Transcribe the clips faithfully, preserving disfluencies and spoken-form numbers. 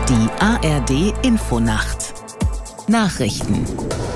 Die A R D-Infonacht Nachrichten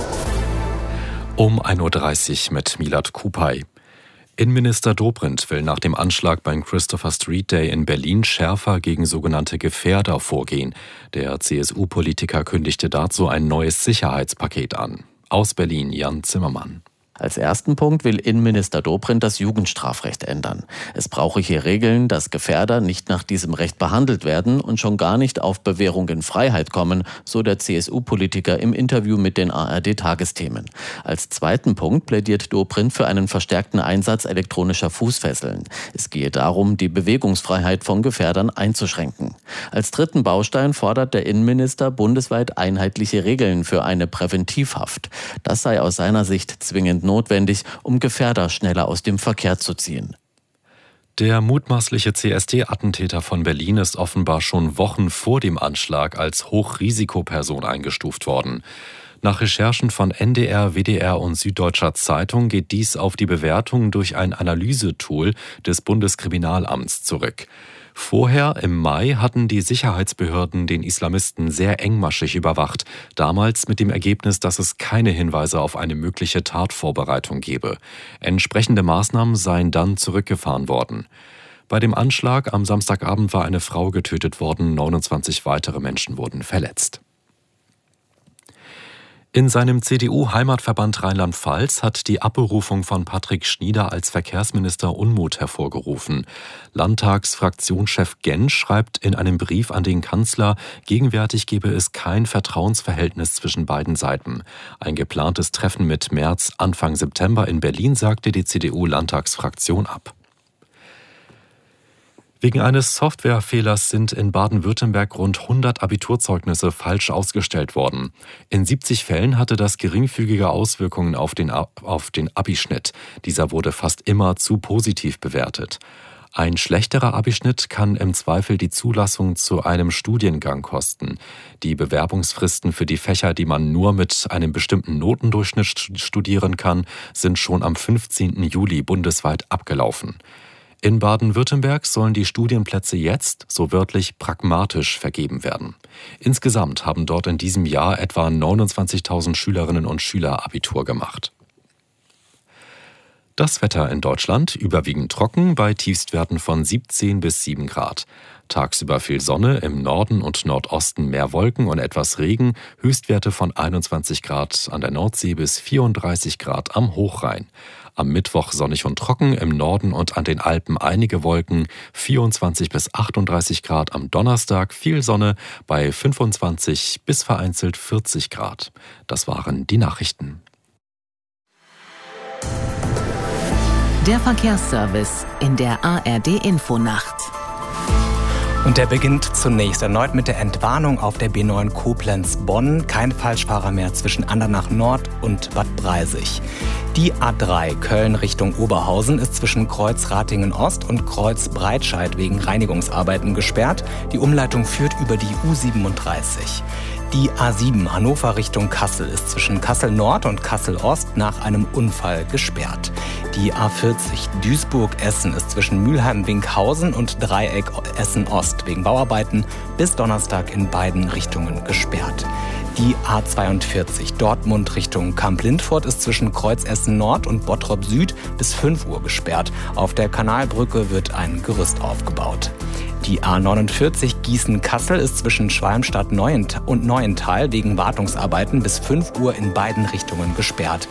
um ein Uhr dreißig mit Milad Kupay. Innenminister Dobrindt will nach dem Anschlag beim Christopher Street Day in Berlin schärfer gegen sogenannte Gefährder vorgehen. Der C S U-Politiker kündigte dazu ein neues Sicherheitspaket an. Aus Berlin Jan Zimmermann. Als ersten Punkt will Innenminister Dobrindt das Jugendstrafrecht ändern. Es brauche hier Regeln, dass Gefährder nicht nach diesem Recht behandelt werden und schon gar nicht auf Bewährung in Freiheit kommen, so der C S U-Politiker im Interview mit den A R D-Tagesthemen. Als zweiten Punkt plädiert Dobrindt für einen verstärkten Einsatz elektronischer Fußfesseln. Es gehe darum, die Bewegungsfreiheit von Gefährdern einzuschränken. Als dritten Baustein fordert der Innenminister bundesweit einheitliche Regeln für eine Präventivhaft. Das sei aus seiner Sicht zwingend notwendig, um Gefährder schneller aus dem Verkehr zu ziehen. Der mutmaßliche C S D-Attentäter von Berlin ist offenbar schon Wochen vor dem Anschlag als Hochrisikoperson eingestuft worden. Nach Recherchen von N D R, W D R und Süddeutscher Zeitung geht dies auf die Bewertung durch ein Analysetool des Bundeskriminalamts zurück. Vorher, im Mai, hatten die Sicherheitsbehörden den Islamisten sehr engmaschig überwacht, damals mit dem Ergebnis, dass es keine Hinweise auf eine mögliche Tatvorbereitung gebe. Entsprechende Maßnahmen seien dann zurückgefahren worden. Bei dem Anschlag am Samstagabend war eine Frau getötet worden, neunundzwanzig weitere Menschen wurden verletzt. In seinem C D U-Heimatverband Rheinland-Pfalz hat die Abberufung von Patrick Schnieder als Verkehrsminister Unmut hervorgerufen. Landtagsfraktionschef Gensch schreibt in einem Brief an den Kanzler, gegenwärtig gebe es kein Vertrauensverhältnis zwischen beiden Seiten. Ein geplantes Treffen mit Merz Anfang September in Berlin sagte die C D U-Landtagsfraktion ab. Wegen eines Softwarefehlers sind in Baden-Württemberg rund hundert Abiturzeugnisse falsch ausgestellt worden. In siebzig Fällen hatte das geringfügige Auswirkungen auf den, auf den Abischnitt. Dieser wurde fast immer zu positiv bewertet. Ein schlechterer Abischnitt kann im Zweifel die Zulassung zu einem Studiengang kosten. Die Bewerbungsfristen für die Fächer, die man nur mit einem bestimmten Notendurchschnitt studieren kann, sind schon am fünfzehnten Juli bundesweit abgelaufen. In Baden-Württemberg sollen die Studienplätze jetzt, so wörtlich, pragmatisch vergeben werden. Insgesamt haben dort in diesem Jahr etwa neunundzwanzigtausend Schülerinnen und Schüler Abitur gemacht. Das Wetter in Deutschland überwiegend trocken bei Tiefstwerten von siebzehn bis sieben Grad. Tagsüber viel Sonne, im Norden und Nordosten mehr Wolken und etwas Regen, Höchstwerte von einundzwanzig Grad an der Nordsee bis vierunddreißig Grad am Hochrhein. Am Mittwoch sonnig und trocken, im Norden und an den Alpen einige Wolken, vierundzwanzig bis achtunddreißig Grad am Donnerstag, viel Sonne bei fünfundzwanzig bis vereinzelt vierzig Grad. Das waren die Nachrichten. Der Verkehrsservice in der A R D-Infonacht. Und der beginnt zunächst erneut mit der Entwarnung auf der B neun Koblenz-Bonn. Kein Falschfahrer mehr zwischen Andernach Nord und Bad Breisig. Die A drei Köln Richtung Oberhausen ist zwischen Kreuz Ratingen Ost und Kreuz Breitscheid wegen Reinigungsarbeiten gesperrt. Die Umleitung führt über die U siebenunddreißig. Die A sieben Hannover Richtung Kassel ist zwischen Kassel Nord und Kassel Ost nach einem Unfall gesperrt. Die A vierzig Duisburg-Essen ist zwischen Mülheim-Winkhausen und Dreieck Essen-Ost wegen Bauarbeiten bis Donnerstag in beiden Richtungen gesperrt. Die A zweiundvierzig Dortmund Richtung Kamp-Lindfort ist zwischen Kreuz Essen Nord und Bottrop Süd bis fünf Uhr gesperrt. Auf der Kanalbrücke wird ein Gerüst aufgebaut. Die A neunundvierzig Gießen-Kassel ist zwischen Schwalmstadt und Neuental wegen Wartungsarbeiten bis fünf Uhr in beiden Richtungen gesperrt.